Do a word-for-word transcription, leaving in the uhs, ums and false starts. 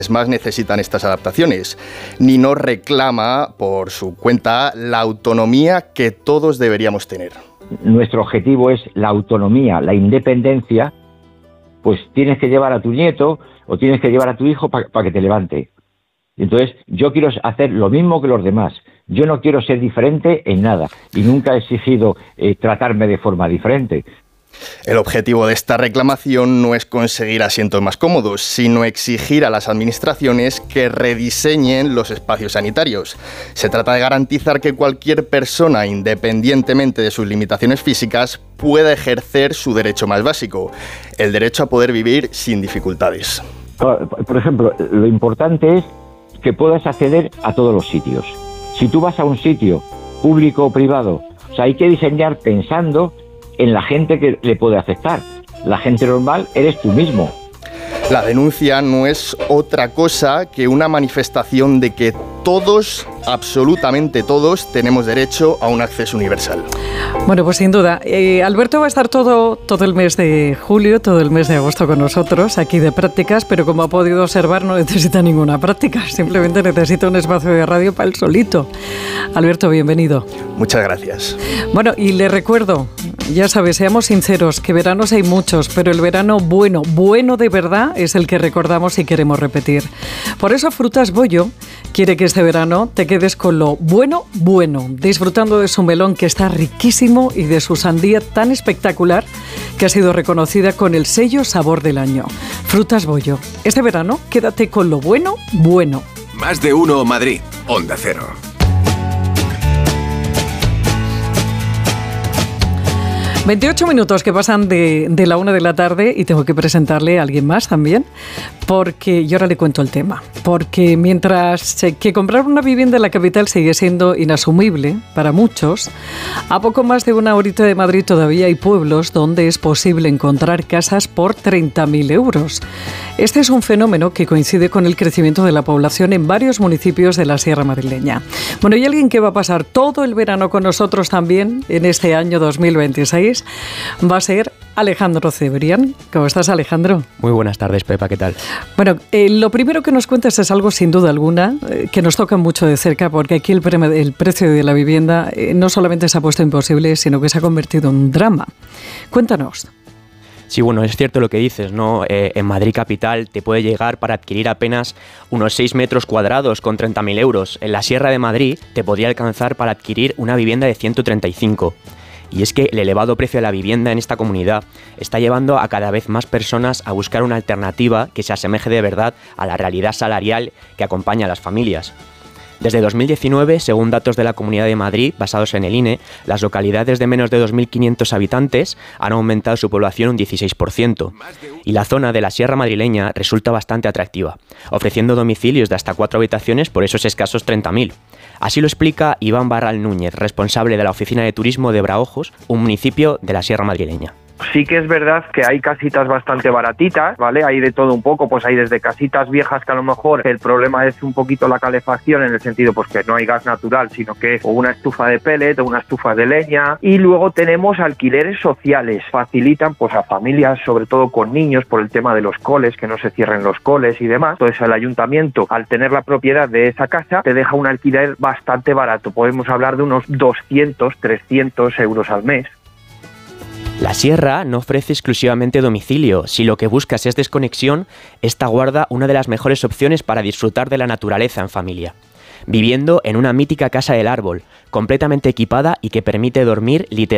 más necesitan estas adaptaciones, ni nos reclama por su cuenta la autonomía que todos deberíamos tener. Nuestro objetivo es la autonomía, la independencia. Pues tienes que llevar a tu nieto o tienes que llevar a tu hijo para pa que te levante. Entonces, yo quiero hacer lo mismo que los demás. Yo no quiero ser diferente en nada y nunca he exigido eh, tratarme de forma diferente. El objetivo de esta reclamación no es conseguir asientos más cómodos, sino exigir a las administraciones que rediseñen los espacios sanitarios. Se trata de garantizar que cualquier persona, independientemente de sus limitaciones físicas, pueda ejercer su derecho más básico, el derecho a poder vivir sin dificultades. Por ejemplo, lo importante es que puedas acceder a todos los sitios. Si tú vas a un sitio público o privado, o sea, hay que diseñar pensando en la gente que le puede afectar. La gente normal eres tú mismo. La denuncia no es otra cosa que una manifestación de que todos, absolutamente todos, tenemos derecho a un acceso universal. Bueno, pues sin duda. Eh, Alberto va a estar todo, todo el mes de julio, todo el mes de agosto con nosotros, aquí de prácticas, pero como ha podido observar, no necesita ninguna práctica, simplemente necesita un espacio de radio para él solito. Alberto, bienvenido. Muchas gracias. Bueno, y le recuerdo, ya sabes, seamos sinceros, que veranos hay muchos, pero el verano bueno, bueno de verdad, es el que recordamos y queremos repetir. Por eso Frutas Bollo quiere que este verano te quedes con lo bueno, bueno, disfrutando de su melón que está riquísimo y de su sandía tan espectacular que ha sido reconocida con el sello Sabor del Año. Frutas Bollo. Este verano quédate con lo bueno, bueno. Más de uno Madrid, Onda Cero. veintiocho minutos que pasan de, de la una de la tarde y tengo que presentarle a alguien más también, porque yo ahora le cuento el tema. Porque mientras que comprar una vivienda en la capital sigue siendo inasumible para muchos, a poco más de una horita de Madrid todavía hay pueblos donde es posible encontrar casas por treinta mil euros. Este es un fenómeno que coincide con el crecimiento de la población en varios municipios de la Sierra Madrileña. Bueno, y alguien que va a pasar todo el verano con nosotros también en este año dos mil veintiséis va a ser Alejandro Cebrián. ¿Cómo estás, Alejandro? Muy buenas tardes, Pepa, ¿qué tal? Bueno, eh, lo primero que nos cuentas es algo sin duda alguna eh, que nos toca mucho de cerca, porque aquí el, pre- el precio de la vivienda eh, no solamente se ha puesto imposible, sino que se ha convertido en un drama. Cuéntanos. Sí, bueno, es cierto lo que dices, ¿no? Eh, en Madrid capital te puede llegar para adquirir apenas unos seis metros cuadrados con treinta mil euros. En la Sierra de Madrid te podría alcanzar para adquirir una vivienda de ciento treinta y cinco. Y es que el elevado precio de la vivienda en esta comunidad está llevando a cada vez más personas a buscar una alternativa que se asemeje de verdad a la realidad salarial que acompaña a las familias. Desde dos mil diecinueve, según datos de la Comunidad de Madrid, basados en el I N E, las localidades de menos de dos mil quinientos habitantes han aumentado su población un dieciséis por ciento. Y la zona de la Sierra Madrileña resulta bastante atractiva, ofreciendo domicilios de hasta cuatro habitaciones por esos escasos treinta mil. Así lo explica Iván Barral Núñez, responsable de la Oficina de Turismo de Braojos, un municipio de la Sierra Madrileña. Sí que es verdad que hay casitas bastante baratitas, ¿vale? Hay de todo un poco, pues hay desde casitas viejas que a lo mejor el problema es un poquito la calefacción, en el sentido pues que no hay gas natural, sino que o una estufa de pellet o una estufa de leña. Y luego tenemos alquileres sociales, facilitan pues a familias, sobre todo con niños, por el tema de los coles, que no se cierren los coles y demás. Entonces el ayuntamiento, al tener la propiedad de esa casa, te deja un alquiler bastante barato. Podemos hablar de unos doscientos, trescientos euros al mes. La Sierra no ofrece exclusivamente domicilio. Si lo que buscas es desconexión, esta guarda una de las mejores opciones para disfrutar de la naturaleza en familia. Viviendo en una mítica casa del árbol, completamente equipada y que permite dormir literalmente